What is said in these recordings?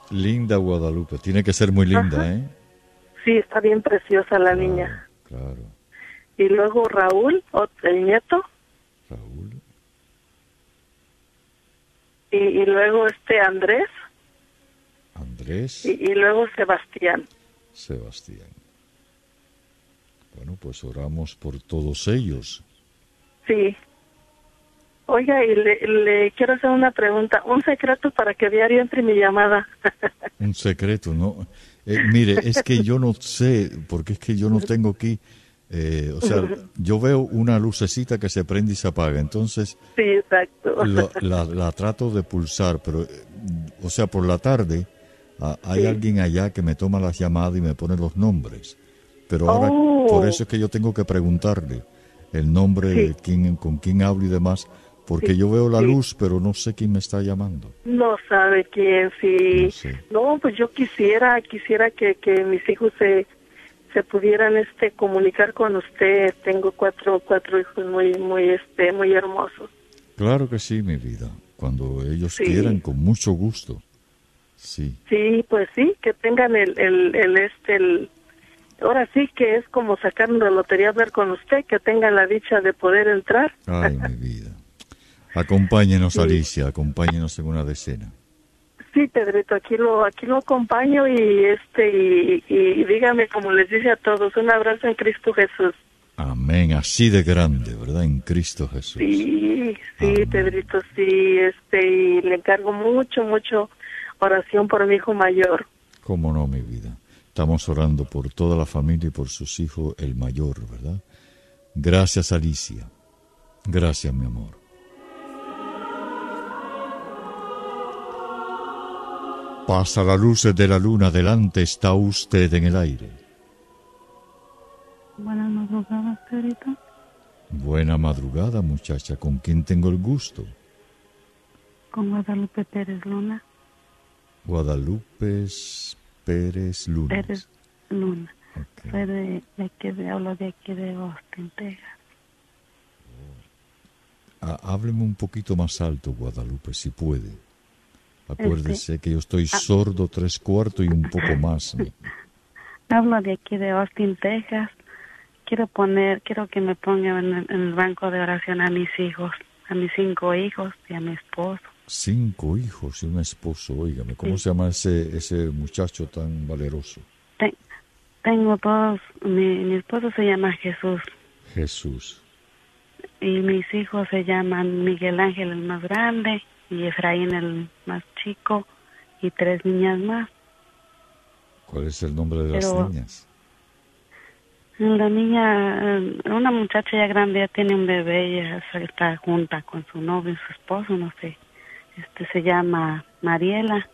Linda Guadalupe. Tiene que ser muy linda, Ajá. ¿eh? Sí, está bien preciosa la Claro, niña. claro. Y luego Raúl, el nieto, Raúl. y luego Andrés, Andrés. y luego Sebastián. Sebastián. Bueno, pues oramos por todos ellos. Sí. Oiga, y le quiero hacer una pregunta. Un secreto para que diario entre mi llamada. Un secreto, ¿no? Mire, es que yo no sé, porque es que yo no tengo aquí, o sea, yo veo una lucecita que se prende y se apaga, entonces Sí, exacto. la trato de pulsar, pero, o sea, por la tarde hay Sí. alguien allá que me toma las llamadas y me pone los nombres, pero ahora, Oh, por eso es que yo tengo que preguntarle el nombre sí, de quién, con quién hablo y demás, porque sí, yo veo la sí. luz, pero no sé quién me está llamando. No sabe quién, sí. No sé. No, pues yo quisiera que mis hijos se pudieran comunicar con usted. Tengo cuatro hijos muy hermosos. Claro que sí, mi vida. Cuando ellos quieran, Sí. con mucho gusto. Sí. Sí, pues sí, que tengan ahora sí que es como sacar una lotería, hablar con usted, que tengan la dicha de poder entrar. Ay, mi vida. Acompáñenos, Sí. Alicia, acompáñenos en una decena. Sí, Pedrito, aquí lo acompaño y dígame, como les dice a todos, un abrazo en Cristo Jesús. Amén. Así de grande, ¿verdad? En Cristo Jesús. Sí, sí, Amén. Pedrito, sí, y le encargo mucho oración por mi hijo mayor. ¿Cómo no, mi vida? Estamos orando por toda la familia y por sus hijos, el mayor, ¿verdad? Gracias, Alicia. Gracias, mi amor. Pasa la luz de la luna, delante está usted en el aire. Buenas madrugadas, Pedrito. Buena madrugada, muchacha. ¿Con quién tengo el gusto? Con Guadalupe Pérez Luna. Guadalupe Pérez Luna. Pérez Luna. Okay. Soy hablo de aquí de Austin, Texas. Hábleme un poquito más alto, Guadalupe, si puede. Acuérdese que yo estoy sordo 3/4 y un poco más, ¿no? Hablo de aquí de Austin, Texas. Quiero que me pongan en el banco de oración a mis hijos, a mis 5 hijos y a mi esposo. 5 hijos y un esposo, óigame. ¿Cómo Sí. se llama ese muchacho tan valeroso? Tengo todos, mi esposo se llama Jesús. Jesús. Y mis hijos se llaman Miguel Ángel, el más grande, y Efraín, el más chico, y 3 niñas más. ¿Cuál es el nombre de las niñas? La niña, una muchacha ya grande, ya tiene un bebé, ella está junta con su novio y su esposo, no sé. Se llama Mariela.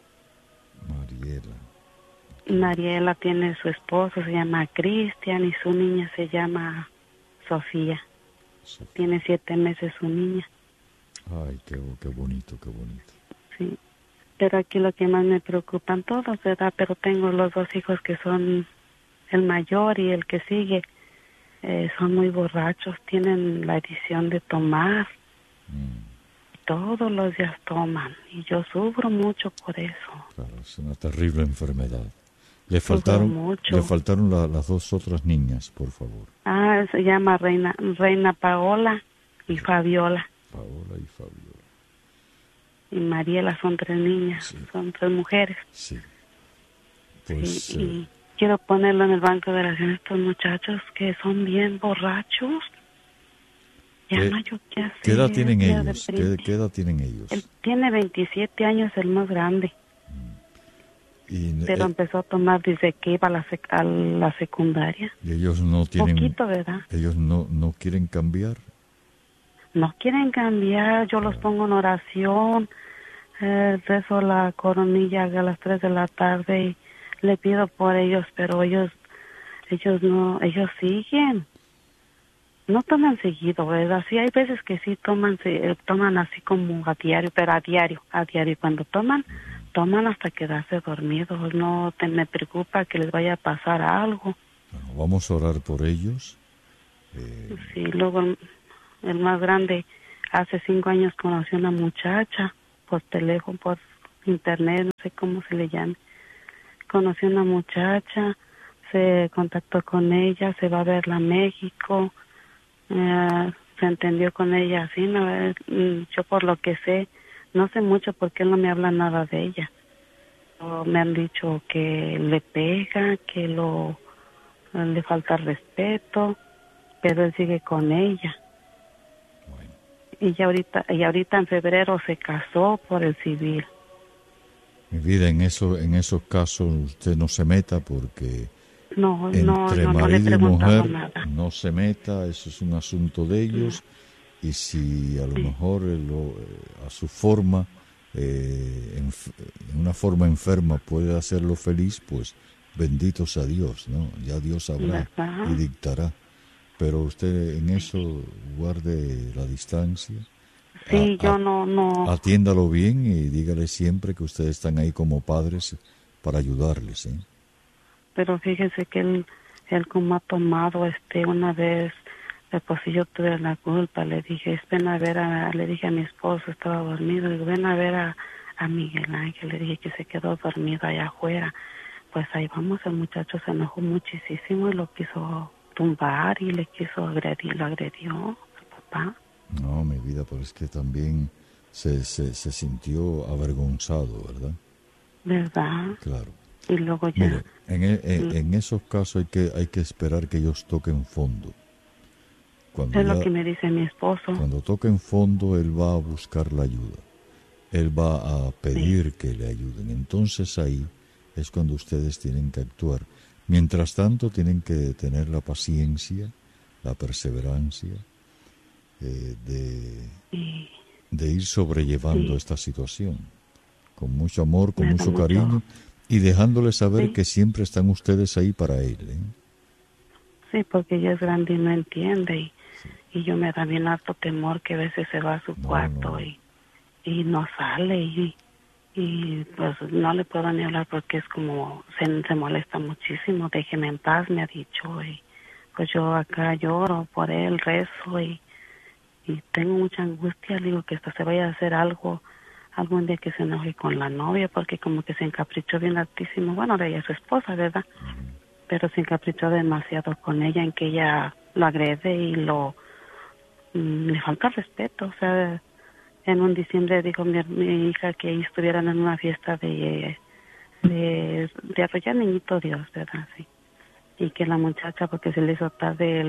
Mariela tiene su esposo, se llama Cristian, y su niña se llama Sofía. Tiene 7 meses su niña. Ay, qué bonito, qué bonito. Sí, pero aquí lo que más me preocupan todos, ¿verdad? Pero tengo los 2 hijos que son el mayor y el que sigue. Son muy borrachos, tienen la adicción de tomar. Todos los días toman y yo sufro mucho por eso. Claro, es una terrible enfermedad. Le faltaron las 2 otras niñas, por favor. Se llama Reina Paola y Fabiola. Paola y Fabiola. Y Mariela, son 3 niñas, sí. Son 3 mujeres. Sí. Pues, sí, y quiero ponerlo en el banco de oración estos muchachos que son bien borrachos. Ya no hay qué hacer. ¿Qué edad tienen ellos? ¿Qué edad tienen ellos? Él tiene 27 años, el más grande. Pero empezó a tomar desde que iba a la secundaria. Y ellos no tienen... Poquito, ¿verdad? ¿Ellos no quieren cambiar? No quieren cambiar, yo los pongo en oración, rezo la coronilla a las 3 de la tarde y le pido por ellos, pero ellos siguen. No toman seguido, ¿verdad? Sí, hay veces que sí toman así como a diario, pero a diario. Cuando toman hasta quedarse dormidos. No me preocupa que les vaya a pasar algo. Bueno, vamos a orar por ellos. Sí, luego el más grande hace 5 años conoció a una muchacha por teléfono, por internet, no sé cómo se le llame. Conoció una muchacha, se contactó con ella, se va a verla a México, se entendió con ella así, ¿no? Yo por lo que sé, no sé mucho porque él no me habla nada de ella. Me han dicho que le pega, que le falta respeto, pero él sigue con ella. Bueno. Y ahorita en febrero se casó por el civil. Mi vida, en esos casos usted no se meta porque No entre le he marido y preguntado mujer nada. no se meta, eso es un asunto de ellos. Y si a lo mejor a su forma, en una forma enferma puede hacerlo feliz, pues bendito sea Dios, ¿no? Ya Dios sabrá y dictará. Pero usted en eso guarde la distancia. Sí, yo no. Atiéndalo bien y dígale siempre que ustedes están ahí como padres para ayudarles, ¿eh? Pero fíjese que él como ha tomado una vez, pues si yo tuve la culpa, le dije, ven a ver le dije a mi esposo, estaba dormido, digo, ven a ver a Miguel Ángel, le dije que se quedó dormido allá afuera. Pues ahí vamos, el muchacho se enojó muchísimo y lo quiso tumbar y le quiso agredir, lo agredió su papá. No, mi vida, pero es que también se sintió avergonzado, ¿verdad? ¿Verdad? Claro. Y luego ya... Mire, en esos casos hay que esperar que ellos toquen fondo. Es lo que me dice mi esposo. Cuando toquen fondo, él va a buscar la ayuda. Él va a pedir que le ayuden. Entonces ahí es cuando ustedes tienen que actuar. Mientras tanto, tienen que tener la paciencia, la perseverancia de ir sobrellevando esta situación con mucho amor, con mucho cariño y dejándole saber que siempre están ustedes ahí para él, ¿eh? Sí, porque ella es grande y no entiende y yo me da bien harto temor que a veces se va a su cuarto y no sale y pues no le puedo ni hablar porque es como se molesta muchísimo. Déjeme en paz, me ha dicho, y pues yo acá lloro por él, rezo y tengo mucha angustia. Le digo que hasta se vaya a hacer algún día que se enoje con la novia porque como que se encaprichó bien altísimo. Bueno, de ella es su esposa, ¿verdad? Pero se encaprichó demasiado con ella, en que ella lo agrede y le falta respeto. O sea, en un diciembre dijo mi hija que estuvieran en una fiesta de arrollar niñito Dios, ¿verdad? Sí. Y que la muchacha, porque se le hizo tarde,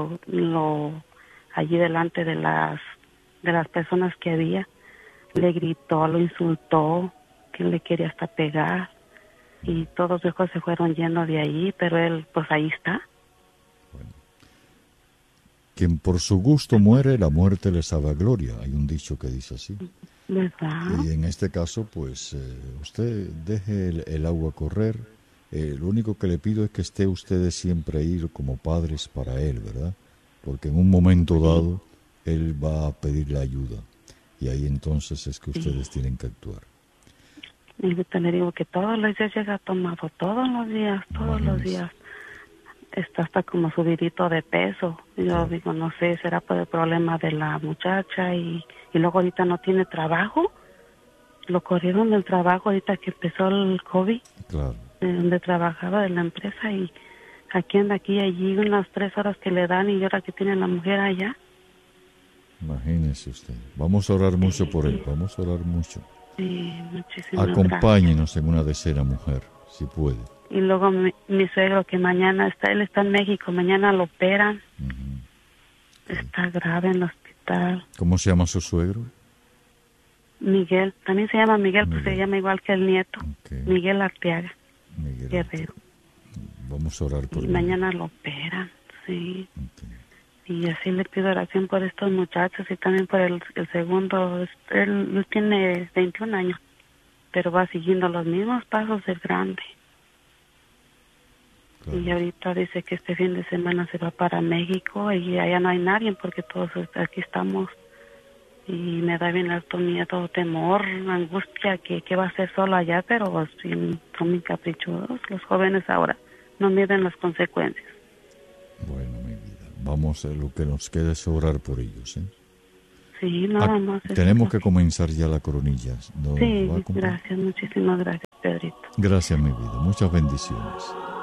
allí delante de las personas que había, le gritó, lo insultó, que le quería hasta pegar. Y todos los hijos se fueron yendo de ahí, pero él, pues ahí está. Bueno. Quien por su gusto muere, la muerte le sabe a gloria. Hay un dicho que dice así. ¿Verdad? Y en este caso, pues, usted deje el agua correr. Lo único que le pido es que esté ustedes siempre ahí como padres para él, ¿verdad? Porque en un momento dado, él va a pedirle ayuda. Y ahí entonces es que ustedes tienen que actuar. Y yo le digo que todos los días llega tomado, todos los días. Está hasta como subidito de peso. Y yo digo, no sé, será por el problema de la muchacha y luego ahorita no tiene trabajo. Lo corrieron del trabajo ahorita que empezó el COVID. Claro. Donde trabajaba de la empresa y aquí anda aquí y allí unas 3 horas que le dan y ahora que tiene la mujer allá. Imagínese usted. Vamos a orar mucho por él, vamos a orar mucho. Sí, muchísimas Acompáñenos gracias. en una decena, mujer, si puede. Y luego mi suegro que mañana él está en México, mañana lo operan. Está grave en el hospital. ¿Cómo se llama su suegro? Miguel, también se llama Miguel, pues se llama igual que el nieto. Okay. Miguel Arteaga. Miguel Guerrero. Vamos a orar por él. Y mañana lo operan, sí. Okay. Y así le pido oración por estos muchachos y también por el segundo. Él tiene 21 años, pero va siguiendo los mismos pasos del grande. Claro. Y ahorita dice que este fin de semana se va para México y allá no hay nadie porque todos aquí estamos. Y me da bien alto miedo, temor, angustia que va a ser solo allá, pero pues, son muy caprichosos. Los jóvenes ahora no miden las consecuencias. Bueno, mi vida, vamos a lo que nos queda es orar por ellos, ¿eh? Sí, nada más. Tenemos que comenzar ya la coronilla. Sí, gracias, muchísimas gracias, Pedrito. Gracias, mi vida. Muchas bendiciones.